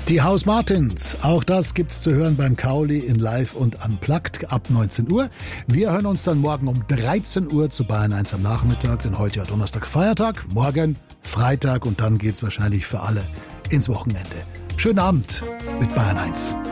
Die House Martins, auch das gibt's zu hören beim Kauli in Live und Unplugged ab 19 Uhr. Wir hören uns dann morgen um 13 Uhr zu Bayern 1 am Nachmittag, denn heute ja Donnerstag Feiertag, morgen Freitag und dann geht's wahrscheinlich für alle ins Wochenende. Schönen Abend mit Bayern 1.